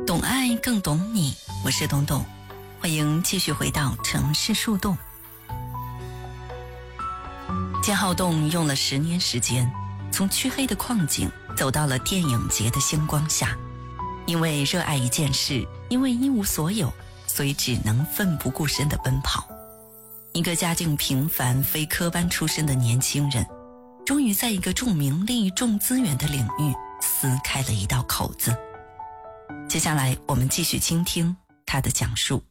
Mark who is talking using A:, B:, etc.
A: 懂爱更懂你，我是东东，欢迎继续回到城市树洞。金浩栋用了10年时间，从黢黑的矿井走到了电影节的星光下。因为热爱一件事，因为一无所有，所以只能奋不顾身地奔跑。一个家境平凡非科班出身的年轻人，终于在一个重名利重资源的领域撕开了一道口子。接下来我们继续倾听他的讲述。